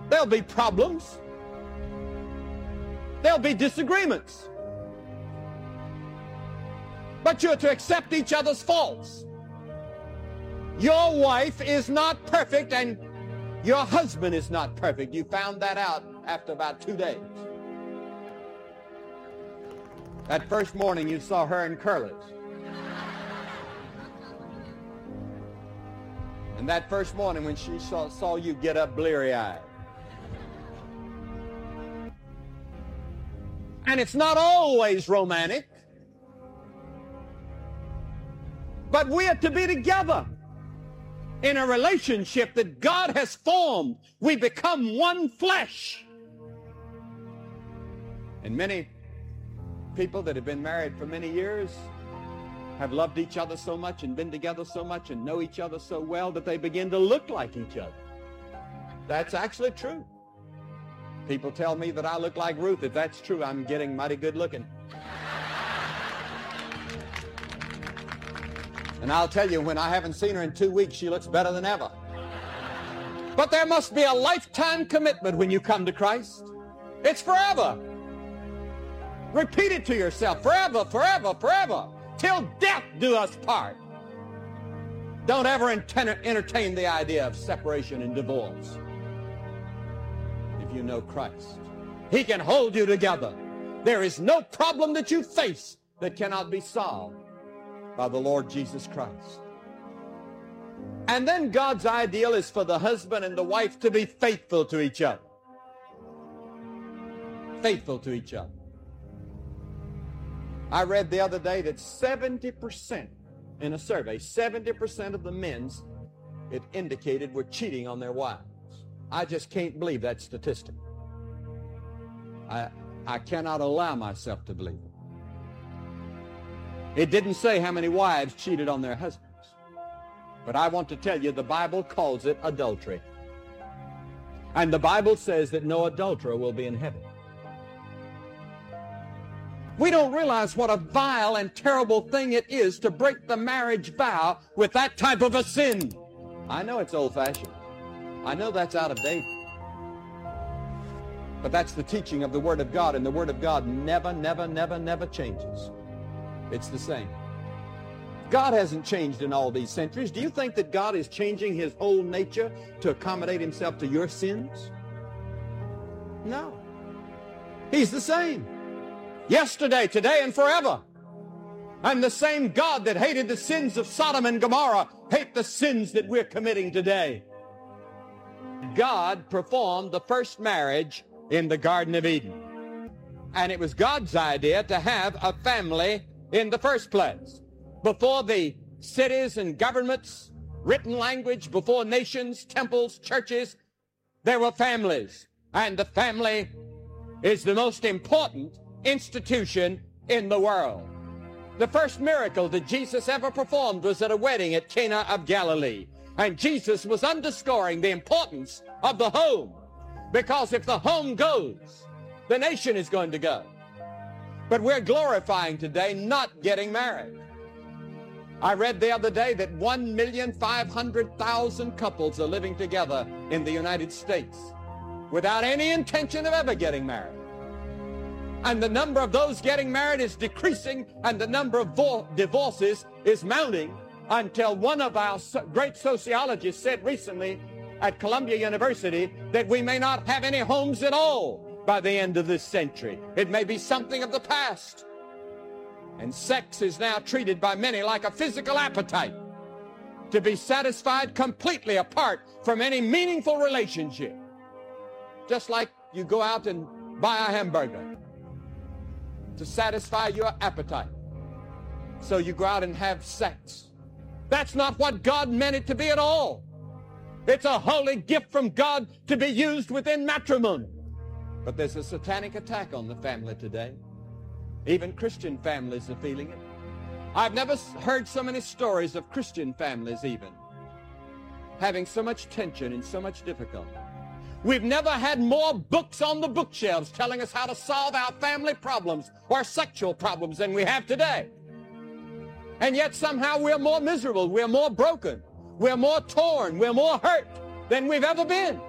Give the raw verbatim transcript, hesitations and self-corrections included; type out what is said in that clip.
There'll be problems. There'll be disagreements. But you're to accept each other's faults. Your wife is not perfect and your husband is not perfect. You found that out after about two days. That first morning you saw her in curlers. And that first morning when she saw, saw you get up bleary-eyed. And it's not always romantic. But we are to be together in a relationship that God has formed. We become one flesh. And many people that have been married for many years have loved each other so much and been together so much and know each other so well that they begin to look like each other. That's actually true. People tell me that I look like Ruth. If that's true, I'm getting mighty good looking. And I'll tell you, when I haven't seen her in two weeks, she looks better than ever. But there must be a lifetime commitment when you come to Christ. It's forever. Repeat it to yourself. Forever, forever, forever. Till death do us part. Don't ever entertain the idea of separation and divorce. If you know Christ, He can hold you together. There is no problem that you face that cannot be solved by the Lord Jesus Christ. And then God's ideal is for the husband and the wife to be faithful to each other. Faithful to each other. I read the other day that seventy percent in a survey, seventy percent of the men's, it indicated, were cheating on their wives. I just can't believe that statistic. I, I cannot allow myself to believe it. It didn't say how many wives cheated on their husbands. But I want to tell you, the Bible calls it adultery. And the Bible says that no adulterer will be in heaven. We don't realize what a vile and terrible thing it is to break the marriage vow with that type of a sin. I know it's old-fashioned. I know that's out of date. But that's the teaching of the Word of God, and the Word of God never, never, never, never changes. It's the same. God hasn't changed in all these centuries. Do you think that God is changing His whole nature to accommodate Himself to your sins? No. He's the same. Yesterday, today, and forever. And the same God that hated the sins of Sodom and Gomorrah hate the sins that we're committing today. God performed the first marriage in the Garden of Eden. And it was God's idea to have a family in the first place. Before the cities and governments, written language, before nations, temples, churches, there were families. And the family is the most important institution in the world. The first miracle that Jesus ever performed was at a wedding at Cana of Galilee. And Jesus was underscoring the importance of the home. Because if the home goes, the nation is going to go. But we're glorifying today not getting married. I read the other day that one million five hundred thousand couples are living together in the United States without any intention of ever getting married. And the number of those getting married is decreasing, and the number of divorces is mounting, until one of our great sociologists said recently at Columbia University that we may not have any homes at all by the end of this century. It may be something of the past. And sex is now treated by many like a physical appetite, to be satisfied completely apart from any meaningful relationship. Just like you go out and buy a hamburger to satisfy your appetite. So you go out and have sex. That's not what God meant it to be at all. It's a holy gift from God to be used within matrimony. But there's a satanic attack on the family today. Even Christian families are feeling it. I've never heard so many stories of Christian families even having so much tension and so much difficulty. We've never had more books on the bookshelves telling us how to solve our family problems or sexual problems than we have today. And yet somehow we're more miserable, we're more broken, we're more torn, we're more hurt than we've ever been.